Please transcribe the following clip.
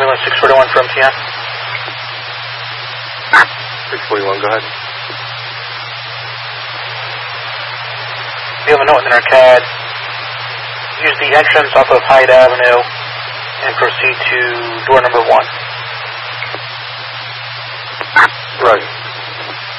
Ambulance 641 from TN. 641, go ahead. We have a note in our CAD. Use the entrance off of Hyde Avenue and proceed to door number 1.